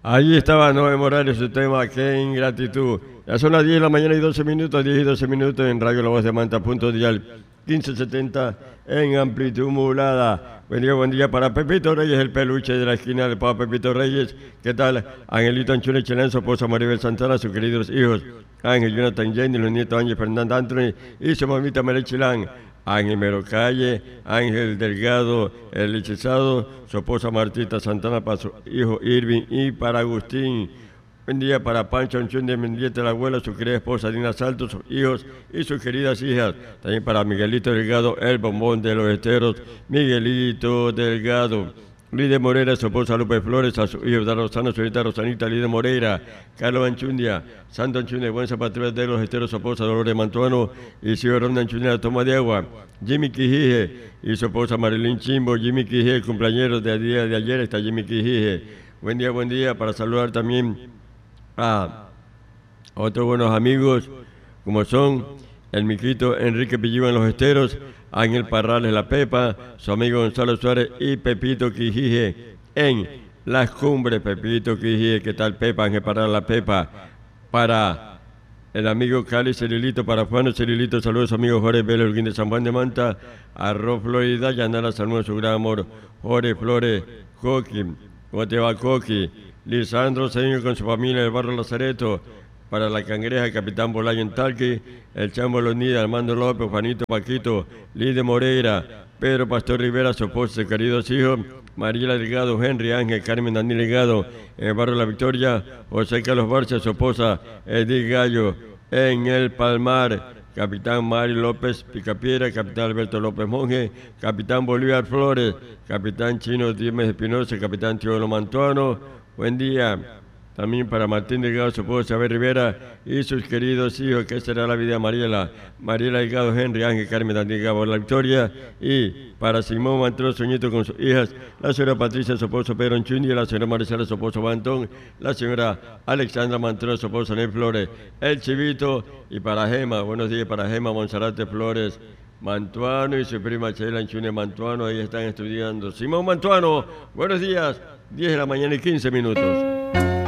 Allí estaba Noé Morales, su tema, qué ingratitud. Ya son las 10 de la mañana y 12 minutos, 10 y 12 minutos en Radio La Voz de Manta, punto dial 1570 en amplitud modulada. Buen día para Pepito Reyes, el peluche de la esquina del papá Pepito Reyes. ¿Qué tal? Angelito Anchune Chelán, su esposa Maribel Santana, sus queridos hijos Ángel Jonathan Jenny, los nietos Ángel Fernando Anthony y su mamita María Chilán. Ángel Merocalle, Ángel Delgado, el hechizado, su esposa Martita Santana, para su hijo Irving y para Agustín. Buen día para Pancho Anchún de Mendieta, la abuela, su querida esposa Dina Salto, sus hijos y sus queridas hijas. También para Miguelito Delgado, el bombón de los esteros, Miguelito Delgado. Lide Moreira, su esposa Lupe Flores, a su hijo da Rosana, su hija Rosanita, Lide Moreira, Carlos Anchundia, Santo Anchundia, buen zapatero de los esteros, su esposa Dolores Mantuano y su hijo Ronda Anchundia, la toma de agua, Jimmy Quijije y su esposa Marilyn Chimbo, Jimmy Quijije, el cumpleañero de ayer está Jimmy Quijije. Buen día, para saludar también a otros buenos amigos, como son el Miquito Enrique Pilliva en los esteros, Ángel Parrales La Pepa, su amigo Gonzalo Suárez y Pepito Quijije en Las Cumbres. Pepito Quijije, ¿qué tal Pepa? Ángel Parrales La Pepa, para el amigo Cali Cirilito, para Juan Cirilito, saludos a su amigo Jorge Vélez Holguín de San Juan de Manta, Arroz Florida, Yanara, saludos a su gran amor, Jorge Flores, Coqui, ¿cómo te va Coqui? Lisandro Señor con su familia del barrio Lazareto, para la Cangreja, el Capitán Bolaño en Talqui, el Chambo Lonida, Armando López, Juanito Paquito, Lide Moreira, Pedro Pastor Rivera, su esposa, sus queridos hijos, Mariela Delgado, Henry Ángel, Carmen Daniel Delgado, en el barrio La Victoria, José Carlos Barcia, su esposa, Edith Gallo, en el Palmar, Capitán Mario López Picapiedra, Capitán Alberto López Monge, Capitán Bolívar Flores, Capitán Chino Díaz Espinosa, Capitán Teodoro Mantuano. Buen día también para Martín Delgado, su esposa Isabel Rivera y sus queridos hijos, que será la vida de Mariela Delgado, Henry Ángel, Carmen Daniel Delgado, La Victoria, y para Simón Mantero Soñito con sus hijas, la señora Patricia, su esposo Pedro Anchundi, la señora Maricela, su esposo Bantón, la señora Alexandra Mantero, su esposo Nel Flores, el Chivito, y para Gema, buenos días para Gema Monserrate Flores Mantuano y su prima Sheila Anchundi Mantuano, ahí están estudiando. Simón Mantuano, buenos días, 10 de la mañana y 15 minutos.